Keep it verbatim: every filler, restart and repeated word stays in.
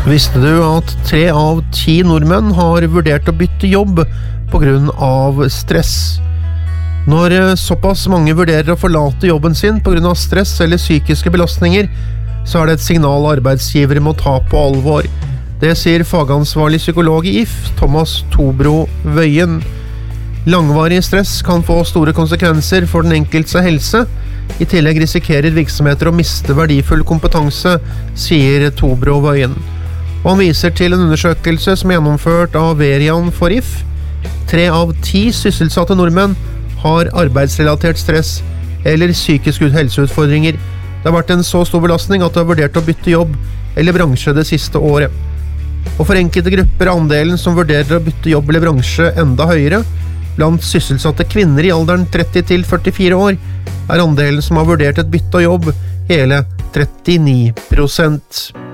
Visste du at tre av ti nordmenn har vurdert å bytte jobb på grunn av stress? Når såpass mange vurderer å forlate jobben sin på grunn av stress eller psykiske belastninger, så er det et signal arbeidsgivere må ta på alvor. Det sier fagansvarlig psykolog i I F, Thomas Tobro Wøien. Langvarig stress kan få store konsekvenser for den enkeltes helse. I tillegg risikerer virksomheter å miste verdifull kompetanse, sier Tobro Wøien. Og han viser til en undersøkelse som er gjennomført av Verian for I F. Tre av ti sysselsatte nordmenn har arbeidsrelatert stress eller psykiske helseutfordringer. Det har vært en så stor belastning at de har vurdert å bytte jobb eller bransje det siste året. Og for enkelte grupper er andelen som vurderer å bytte jobb eller bransje enda høyere. Blant sysselsatte kvinner i alderen tretti til førtifire år er andelen som har vurdert et bytte av jobb hele trettini prosent.